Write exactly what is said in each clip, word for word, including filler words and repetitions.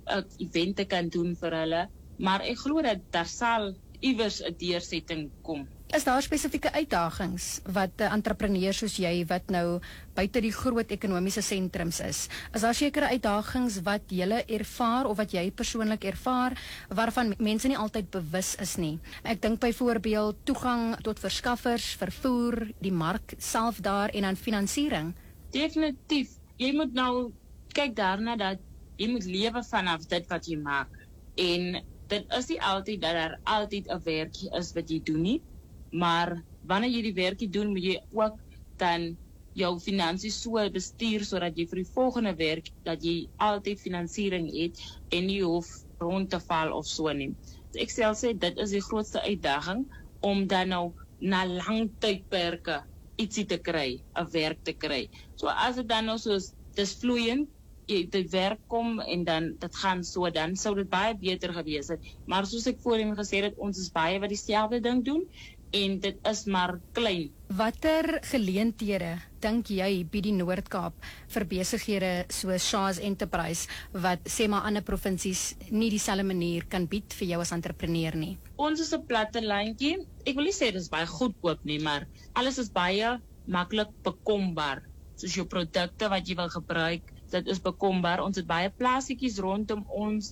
'n event te kan doen vir hulle, maar ek glo dat daar sal iewers 'n deursetting kom. Is daar spesifieke uitdagings wat uh, entrepreneurs soos jy wat nou buite die groot ekonomiese sentrums is? Is daar sekere uitdagings wat julle ervaar of wat jy persoonlik ervaar waarvan mense nie altyd bewus is nie? Ek dink byvoorbeeld toegang tot verskaffers, vervoer, die mark self daar en dan finansiering. Definitief. Jy moet nou kyk daarna dat jy moet lewe vanaf dit wat jy maak. En dit is nie altyd dat daar altyd 'n werkie is wat jy doen nie. Maar wanneer jy die werkie doen, moet jy ook dan jou finansies so bestuur sodat jy vir die volgende werk dat jy altyd finansiering het en nie hoef rond te val of so nie. So ek sal sê dit is die grootste uitdaging om dan nou na lang tydperke ietsie te kry, 'n werk te kry. So as dit dan nou soos dis vloeiend, jy die werk kom en dan dit gaan so, dan sou dit baie beter gewees het. Maar soos ek voorheen gesê het, ons is baie wat dieselfde ding doen en dit is maar klein. Watter geleenthede dink jy bied die Noord-Kaap vir besighede soos Shaw's Enterprise wat sê maar ander provinsies nie dieselfde manier kan bied vir jou as entrepreneur nie? Ons is 'n platte landjie. Ek wil nie sê dit is baie goedkoop nie, maar alles is baie maklik bekombaar. Soos jou produkte wat jy wil gebruik, dit is bekombaar. Ons het baie plasietjies rondom ons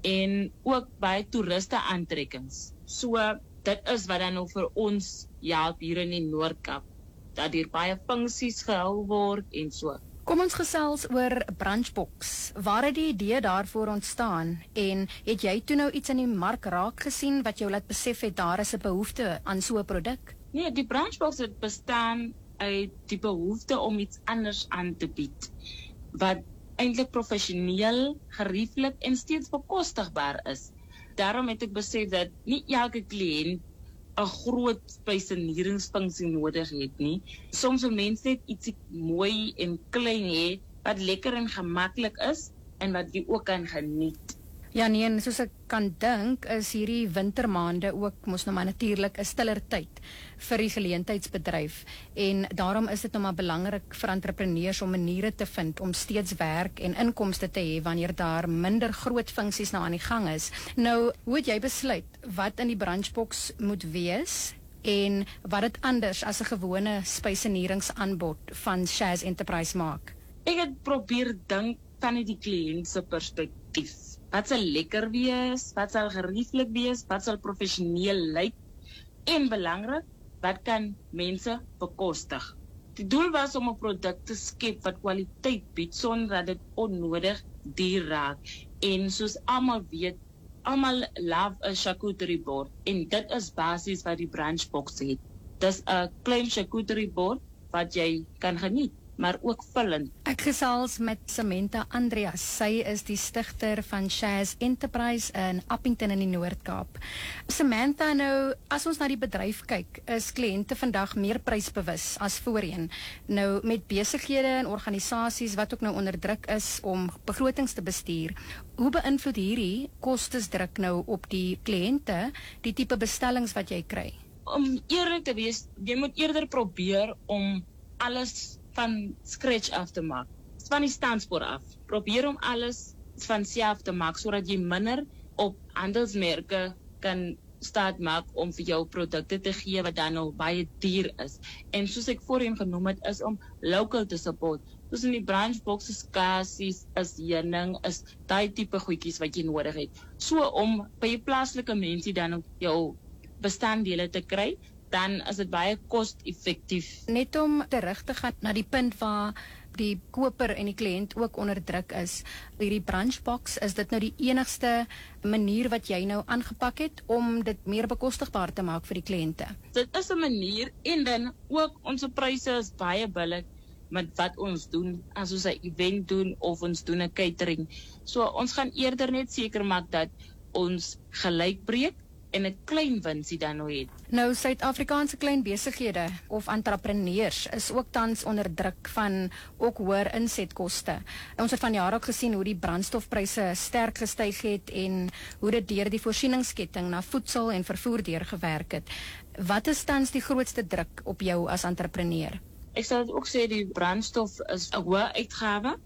en ook baie toeriste aantrekkings. So dit is wat dan nou vir ons help hier in die Noord-Kaap, dat hier baie funksies gehou word en so. Kom ons gesels oor Branchbox. Waar het die idee daarvoor ontstaan en het jy toe nou iets in die mark raak gesien wat jou laat besef het daar is 'n behoefte aan so 'n produk? Nee, die Branchbox het bestaan uit die behoefte om iets anders aan te bied, wat eintlik professioneel, gerieflik en steeds bekostigbaar is. Daarom het ek besef dat nie elke kliënt 'n groot spyseneringsfunksie nodig het nie. Soms wil mense net ietsie mooi en klein hê wat lekker en gemaklik is en wat jy ook kan geniet. Ja nee, en soos ek kan dink, is hierdie wintermaande ook mos nou maar natuurlik 'n stiller tyd vir die geleentheidsbedryf en daarom is dit nou maar belangrik vir entrepreneurs om maniere te vind om steeds werk en inkomste te hê wanneer daar minder groot funksies nou aan die gang is. Nou, hoe het jy besluit wat in die Branchbox moet wees en wat dit anders as 'n gewone spyseneringsaanbod van Shaw's Enterprise maak? Ek het probeer dink van die kliënt se perspektief. Wat sal lekker wees, wat sal gerieflik wees, wat sal professioneel lyk en belangrik, wat kan mense bekostig. Die doel was om 'n produk te skep wat kwaliteit bied sonder dat dit onnodig duur raak. En soos almal weet, almal love 'n charcuterie bord en dit is basies wat die Branchbox het. Dis 'n klein charcuterie bord wat jy kan geniet, maar ook vullend. Ek gesels met Samantha Andreas. Sy is die stigter van Shaw's Enterprise in Appington in die Noord-Kaap. Samantha, nou, as ons na die bedryf kyk, is kliënte vandag meer prysbewus as voorheen. Nou, met besighede en organisasies wat ook nou onder druk is om begrotings te bestuur, hoe beïnvloed hierdie kostesdruk nou op die kliënte, die tipe bestellings wat jy kry? Om eerlik te wees, jy moet eerder probeer om alles van scratch af te maak, van die standspoor af. Probeer om alles van self te maak, sodat jy minder op handelsmerke kan staat maak om vir jou produkte te gee wat dan al baie duur is. En soos ek voorheen genoem het, is om local te support. Soos in die Branchbox is kasies, is heuning, is daai tipe goedjies wat jy nodig het. So om by die plaaslike mense dan ook jou bestanddele te kry, dan is dit baie kost-effektief. Net om terug te gaan na die punt waar die koper en die kliënt ook onder druk is, hierdie Branchbox, is dit nou die enigste manier wat jy nou aangepak het om dit meer bekostigbaar te maak vir die kliënte? Dit is 'n manier en dan ook ons pryse is baie billik met wat ons doen, as ons 'n event doen of ons doen 'n catering. So ons gaan eerder net seker maak dat ons gelyk breek en 'n klein winsie dan nou het. Nou, Suid-Afrikaanse klein besighede of entrepreneurs is ook tans onder druk van ook hoër insetkoste. Ons het van jare ook gesien hoe die brandstofpryse sterk gestyg het en hoe dit deur die voorsieningsketting na voedsel en vervoer deurgewerk het. Wat is tans die grootste druk op jou as entrepreneur? Ek sal ook sê die brandstof is 'n hoë uitgawe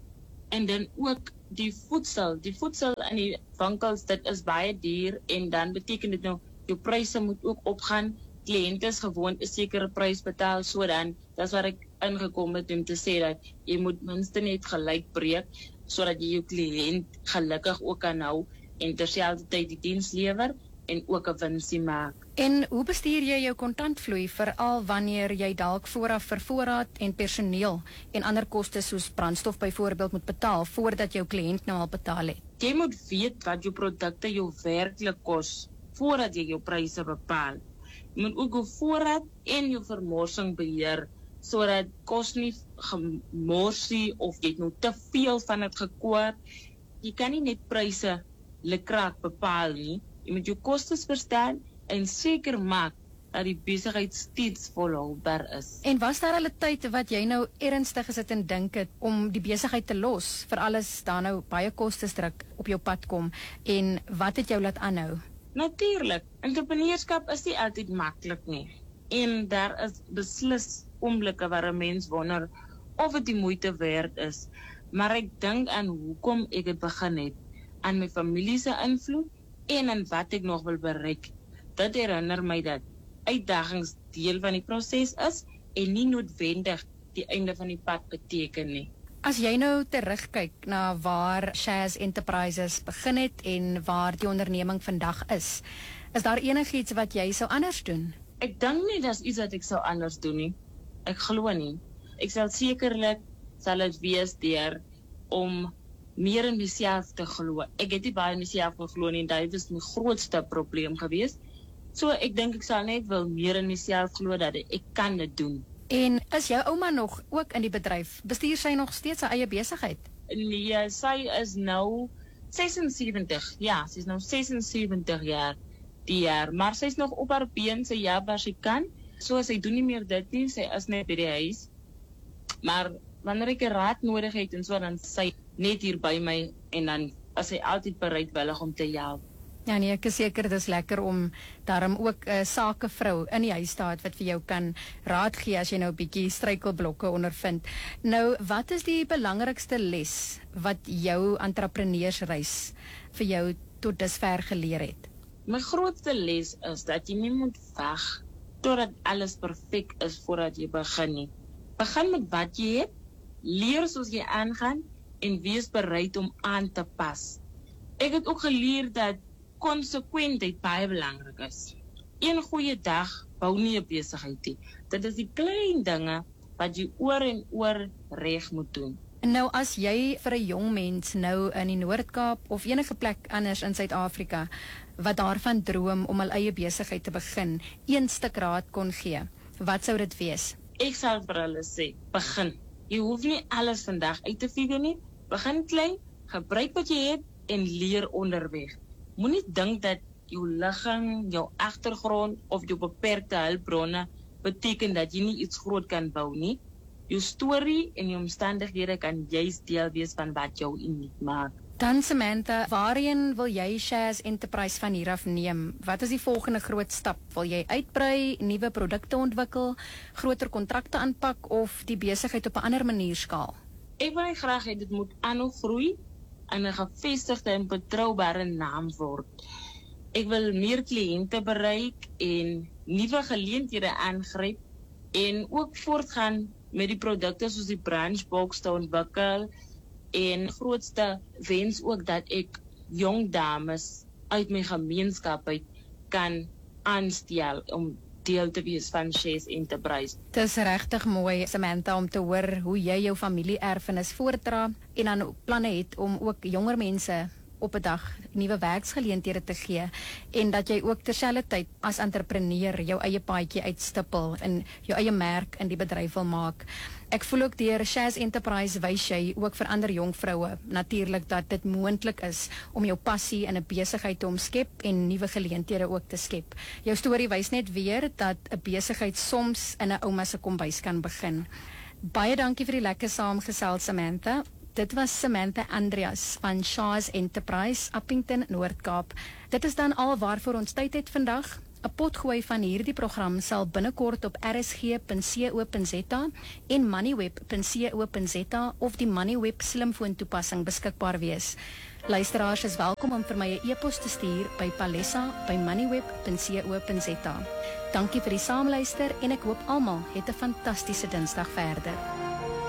En dan ook die voedsel. Die voedsel in die winkels, dit is baie duur en dan beteken dit nou, jou pryse moet ook opgaan. Kliënte is gewoond 'n sekere prys betaal, so dan, dis waar ek ingekom het om te sê dat jy moet minstens net gelyk breek, sodat jy jou kliënt gelukkig ook kan hou en terselfdertyd die diens lewer en ook 'n winsie maak. En hoe bestuur jy jou kontantvloei, veral wanneer jy dalk vooraf vir voorraad en personeel en ander kostes soos brandstof byvoorbeeld moet betaal voordat jou kliënt nou al betaal het? Jy moet weet wat jou produkte jou werklik kos voordat jy jou pryse bepaal. Jy moet ook jou voorraad en jou vermorsing beheer, sodat kos nie gemorsie of jy het nou te veel van dit gekoop. Jy kan nie net pryse lekraak bepaal nie. Jy moet jou kostes verstaan en seker maak dat die besigheid steeds volhoubaar is. En was daar al 'n tyd wat jy nou ernstig gesit en dink het om die besigheid te los, vir alles daar nou baie kostes druk op jou pad kom, en wat het jou laat aanhou? Natuurlik, entrepreneurskap is nie altyd maklik nie. En daar is beslis oomblikke waar 'n mens wonder of dit die moeite werd is. Maar ek dink aan hoekom ek het begin het, aan my familie se invloed en aan wat ek nog wil bereik. Dit herinner my dat uitdagings deel van die proses is en nie noodwendig die einde van die pad beteken nie. As jy nou terugkyk na waar Shaz Enterprises begin het en waar die onderneming vandag is, is daar enigiets wat jy sou anders doen? Ek dink nie dis iets wat ek sou anders doen nie. Ek glo nie. Ek sal sekerlik sal dit wees deur om meer in myself te glo. Ek het nie baie in myself geglo nie en dit is my grootste probleem gewees. So ek dink ek sal net wil meer in myself glo dat ek kan dit doen. En is jou ouma nog ook in die bedryf? Bestuur sy nog steeds haar eie besigheid? Nee, sy is nou sesensewentig. Ja, sy is nou sesensewentig jaar die jaar, maar sy is nog op haar been, sy ja waar sy kan. So sy doen nie meer dit nie, sy is net by die huis. Maar wanneer ek 'n raad nodig het en so, dan sy net hier by my en dan is sy altyd bereidwillig om te help. Ja nee, ek is seker dit is lekker om daarom ook 'n uh, sakevrou in die huis te hê wat vir jou kan raad gee as jy nou 'n bietjie struikelblokke ondervind. Nou, wat is die belangrikste les wat jou entrepreneursreis vir jou tot dusver geleer het? My grootste les is dat jy nie moet wag totdat alles perfek is voordat jy begin nie. Begin met wat jy het, leer soos jy aangaan en wees bereid om aan te pas. Ek het ook geleer dat konsekwentheid baie belangrik is. Een goeie dag bou nie 'n besigheid nie. Dit is die klein dinge wat jy oor en oor reg moet doen. Nou as jy vir 'n jong mens nou in die Noord-Kaap of enige plek anders in Suid-Afrika wat daarvan droom om hul eie besigheid te begin, een stuk raad kon gee, wat sou dit wees? Ek sal vir hulle sê, begin. Jy hoef nie alles vandag uit te figure nie. Begin klein, gebruik wat jy het en leer onderweg. Moenie dink dat jou ligging, jou agtergrond of jou beperkte hulpbronne beteken dat jy nie iets groot kan bou nie. Jou storie en jou omstandighede kan juist deel wees van wat jou uniek maak. Dan Samantha, waarheen wil jy Shaz Enterprise van hier af neem? Wat is die volgende groot stap? Wil jy uitbrei, nuwe produkte ontwikkel, groter kontrakte aanpak of die besigheid op 'n ander manier skaal? Ek wil graag hê dit moet aanhou groei en 'n gevestigde en betroubare naam word. Ek wil meer kliënte bereik en nuwe geleenthede aangryp en ook voortgaan met die produkte soos die branchbox te ontwikkel en grootste wens ook dat ek jong dames uit my gemeenskap uit kan aanstel om deel te wees van Shaz Enterprise. Dit is regtig mooi, Samantha, om te hoor hoe jy jou familie-erfenis voortdra en dan planne het om ook jonger mense op 'n dag nuwe werksgeleenthede te gee en dat jy ook terselfdertyd as entrepreneur jou eie paadjie uitstippel en jou eie merk in die bedryf wil maak. Ek voel ook deur Shaz Enterprise wys jy ook vir ander jong vroue natuurlik dat dit moontlik is om jou passie in 'n besigheid te omskep en nuwe geleenthede ook te skep. Jou storie wys net weer dat 'n besigheid soms in 'n ouma se kombuis kan begin. Baie dankie vir die lekker saamgesels, Samantha. Dit was Samantha Andreas van Shaz Enterprise, Appington, Noord-Kaap. Dit is dan al waarvoor ons tyd het vandag. 'n potgooi van hierdie program sal binnekort op r s g punt co punt z a en moneyweb punt co punt z a of die Moneyweb slimfoon toepassing beskikbaar wees. Luisteraars is welkom om vir my 'n e-pos te stuur by palessa by moneyweb punt co punt z a. Dankie vir die saamluister en ek hoop almal het 'n fantastiese Dinsdag verder.